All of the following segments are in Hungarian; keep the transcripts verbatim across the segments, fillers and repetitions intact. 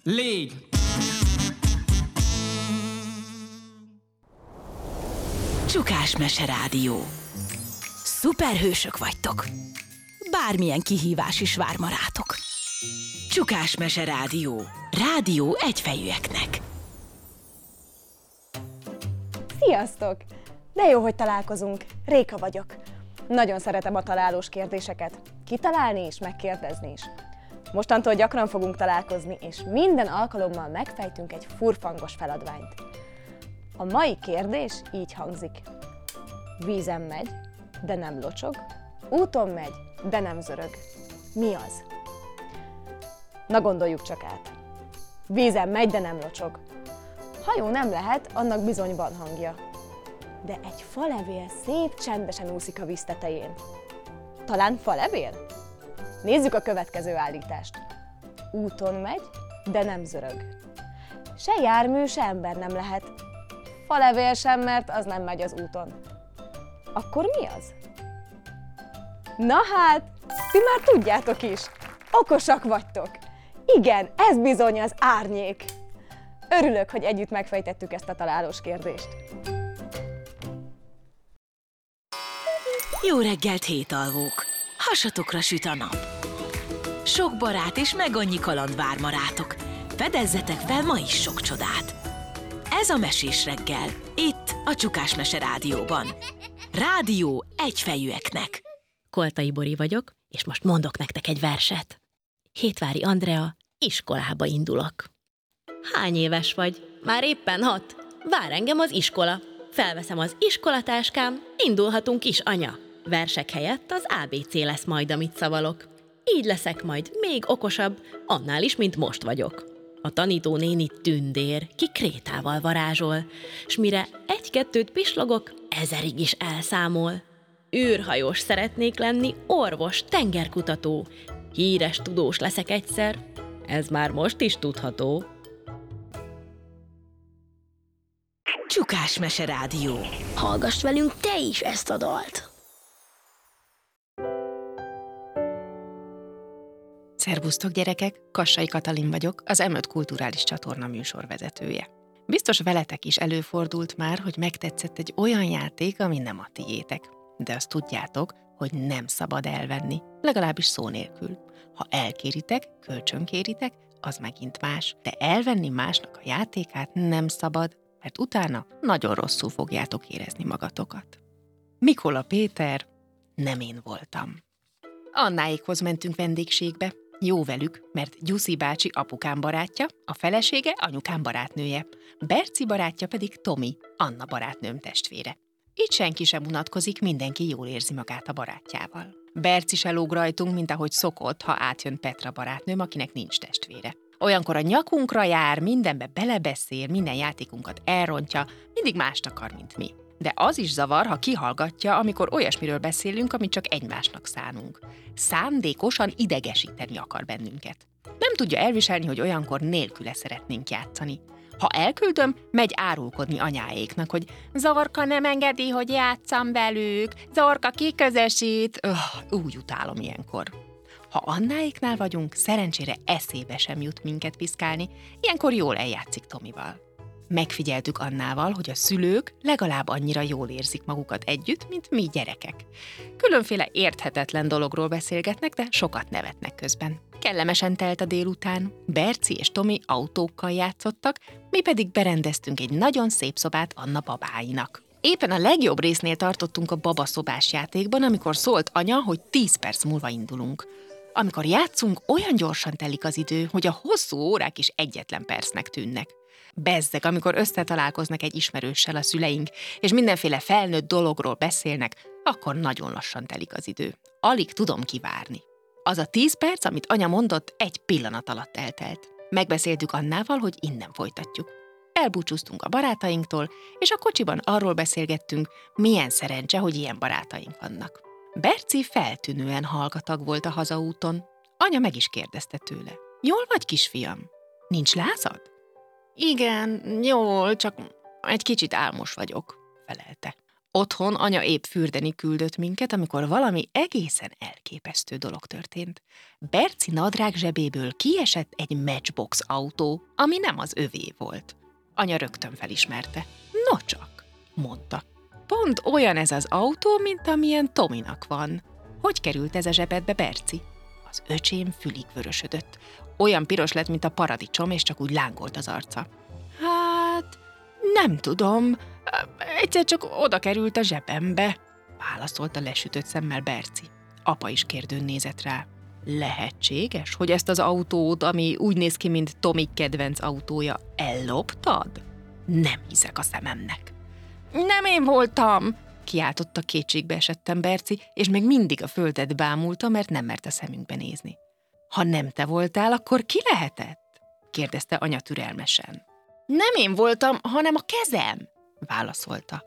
Légy! Csukás Mese Rádió. Szuperhősök vagytok. Bármilyen kihívás is vár ma rátok. Csukás Mese Rádió. Rádió egyfejűeknek. Sziasztok! De jó, hogy találkozunk. Réka vagyok. Nagyon szeretem a találós kérdéseket. Kitalálni és megkérdezni is. Mostantól gyakran fogunk találkozni, és minden alkalommal megfejtünk egy furfangos feladványt. A mai kérdés így hangzik. Vízen megy, de nem locsog. Úton megy, de nem zörög. Mi az? Na gondoljuk csak át. Vízen megy, de nem locsog. Hajó nem lehet, annak bizony van hangja. De egy falevél szép csendesen úszik a víz tetején. Talán falevél? Nézzük a következő állítást. Úton megy, de nem zörög. Se jármű, se ember nem lehet. Falevél sem, mert az nem megy az úton. Akkor mi az? Na hát, ti már tudjátok is. Okosak vagytok. Igen, ez bizony az árnyék. Örülök, hogy együtt megfejtettük ezt a találós kérdést. Jó reggelt, hétalvók! Hasatokra süt a nap. Sok barát és meg annyi kaland vár ma rátok. Fedezzetek fel ma is sok csodát. Ez a Mesés reggel, itt a Csukás Mese Rádióban. Rádió egyfejűeknek. Koltai Bori vagyok, és most mondok nektek egy verset. Hétvári Andrea, iskolába indulok. Hány éves vagy? Már éppen hat. Vár engem az iskola. Felveszem az iskolatáskám, indulhatunk is, anya. Versek helyett az á bé cé lesz majd, amit szavalok. Így leszek majd még okosabb, annál is, mint most vagyok. A tanító néni tündér, ki krétával varázsol, s mire egy-kettőt pislogok, ezerig is elszámol. Űrhajós szeretnék lenni, orvos, tengerkutató. Híres tudós leszek egyszer, ez már most is tudható. Csukás Mese Rádió. Hallgass velünk te is ezt a dalt! Szervusztok, gyerekek! Kassai Katalin vagyok, az em öt kulturális csatorna műsorvezetője. Biztos veletek is előfordult már, hogy megtetszett egy olyan játék, ami nem a tiétek. De azt tudjátok, hogy nem szabad elvenni, legalábbis szó nélkül. Ha elkéritek, kölcsönkéritek, az megint más, de elvenni másnak a játékát nem szabad, mert utána nagyon rosszul fogjátok érezni magatokat. Mikola Péter, nem én voltam. Annáékhoz mentünk vendégségbe. Jó velük, mert Gyuszi bácsi apukám barátja, a felesége anyukám barátnője, Berci barátja pedig Tomi, Anna barátnőm testvére. Itt senki sem unatkozik, mindenki jól érzi magát a barátjával. Berci se lóg rajtunk, mint ahogy szokott, ha átjön Petra barátnőm, akinek nincs testvére. Olyankor a nyakunkra jár, mindenbe belebeszél, minden játékunkat elrontja, mindig mást akar, mint mi. De az is zavar, ha kihallgatja, amikor olyasmiről beszélünk, amit csak egymásnak szánunk. Szándékosan idegesíteni akar bennünket. Nem tudja elviselni, hogy olyankor nélküle szeretnénk játszani. Ha elküldöm, megy árulkodni anyáéknak, hogy Zorka nem engedi, hogy játsszam velük, Zorka kiközösít. Öh, úgy utálom ilyenkor. Ha Annáéknál vagyunk, szerencsére eszébe sem jut minket piszkálni, ilyenkor jól eljátszik Tomival. Megfigyeltük Annával, hogy a szülők legalább annyira jól érzik magukat együtt, mint mi gyerekek. Különféle érthetetlen dologról beszélgetnek, de sokat nevetnek közben. Kellemesen telt a délután, Berci és Tomi autókkal játszottak, mi pedig berendeztünk egy nagyon szép szobát Anna babáinak. Éppen a legjobb résznél tartottunk a babaszobás játékban, amikor szólt anya, hogy tíz perc múlva indulunk. Amikor játszunk, olyan gyorsan telik az idő, hogy a hosszú órák is egyetlen percnek tűnnek. Bezzeg, amikor összetalálkoznak egy ismerőssel a szüleink, és mindenféle felnőtt dologról beszélnek, akkor nagyon lassan telik az idő. Alig tudom kivárni. Az a tíz perc, amit anya mondott, egy pillanat alatt eltelt. Megbeszéltük Annával, hogy innen folytatjuk. Elbúcsúztunk a barátainktól, és a kocsiban arról beszélgettünk, milyen szerencse, hogy ilyen barátaink vannak. Berci feltűnően hallgatag volt a hazaúton. Anya meg is kérdezte tőle. Jól vagy, kisfiam? Nincs lázad? Igen, jól, csak egy kicsit álmos vagyok, felelte. Otthon anya épp fürdeni küldött minket, amikor valami egészen elképesztő dolog történt. Berci nadrág zsebéből kiesett egy Matchbox autó, ami nem az övé volt. Anya rögtön felismerte. Nocsak, mondta. Pont olyan ez az autó, mint amilyen Tominak van. Hogy került ez a zsebedbe, Berci? Az öcsém fülig vörösödött. Olyan piros lett, mint a paradicsom, és csak úgy lángolt az arca. Hát, nem tudom. Egyszer csak oda került a zsebembe, válaszolta lesütött szemmel Berci. Apa is kérdőn nézett rá. Lehetséges, hogy ezt az autót, ami úgy néz ki, mint Tomi kedvenc autója, elloptad? Nem hiszek a szememnek. Nem én voltam, kiáltotta kétségbe esettem Berci, és még mindig a földet bámulta, mert nem mert a szemünkbe nézni. Ha nem te voltál, akkor ki lehetett? kérdezte anya türelmesen. Nem én voltam, hanem a kezem, válaszolta.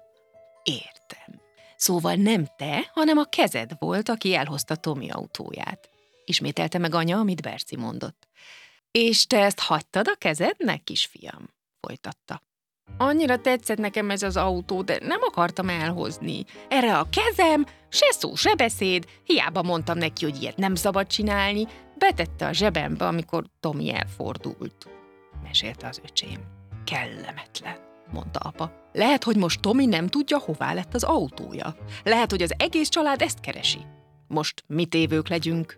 Értem. Szóval nem te, hanem a kezed volt, aki elhozta Tomi autóját. Ismételte meg anya, amit Berci mondott. És te ezt hagytad a kezednek, kisfiam? Folytatta. Annyira tetszett nekem ez az autó, de nem akartam elhozni. Erre a kezem, se szó, se beszéd, hiába mondtam neki, hogy ilyet nem szabad csinálni, betette a zsebembe, amikor Tomi elfordult. Mesélte az öcsém. Kellemetlen, mondta apa. Lehet, hogy most Tomi nem tudja, hová lett az autója. Lehet, hogy az egész család ezt keresi. Most mi tévők legyünk.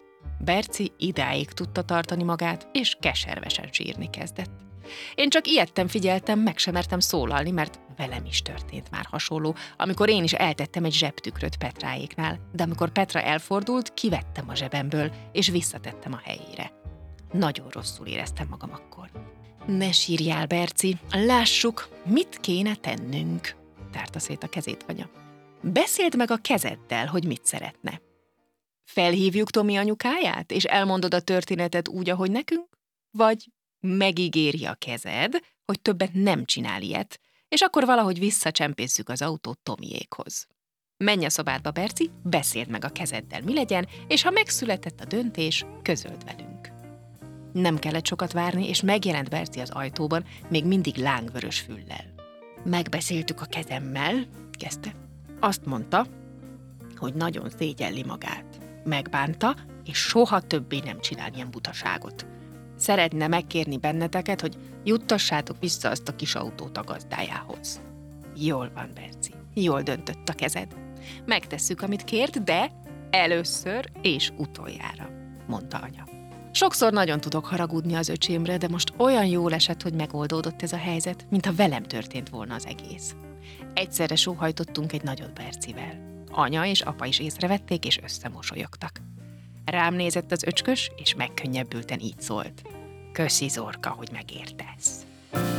Berci idáig tudta tartani magát, és keservesen sírni kezdett. Én csak ijedten figyeltem, meg sem mertem szólalni, mert velem is történt már hasonló, amikor én is eltettem egy zsebtükröt Petráéknál, de amikor Petra elfordult, kivettem a zsebemből, és visszatettem a helyére. Nagyon rosszul éreztem magam akkor. Ne sírjál, Berci, lássuk, mit kéne tennünk, tárta szét a kezét anya. Beszéld meg a kezeddel, hogy mit szeretne. Felhívjuk Tomi anyukáját, és elmondod a történetet úgy, ahogy nekünk? Vagy megígéri a kezed, hogy többet nem csinál ilyet, és akkor valahogy visszacsempészük az autót Tomiékhoz. Menj a szobádba, Berci, beszéld meg a kezeddel, mi legyen, és ha megszületett a döntés, közöld velünk. Nem kellett sokat várni, és megjelent Berci az ajtóban, még mindig lángvörös füllel. Megbeszéltük a kezemmel, kezdte. Azt mondta, hogy nagyon szégyelli magát. Megbánta, és soha többé nem csinál ilyen butaságot. Szeretne megkérni benneteket, hogy juttassátok vissza azt a kis autót a gazdájához. Jól van, Berci, jól döntött a kezed. Megtesszük, amit kért, de először és utoljára, mondta anya. Sokszor nagyon tudok haragudni az öcsémre, de most olyan jól esett, hogy megoldódott ez a helyzet, mintha velem történt volna az egész. Egyszerre sóhajtottunk egy nagyot Bercivel. Anya és apa is észrevették, és összemosolyogtak. Rám nézett az öcskös, és megkönnyebbülten így szólt. Köszi, Zorka, hogy megértesz.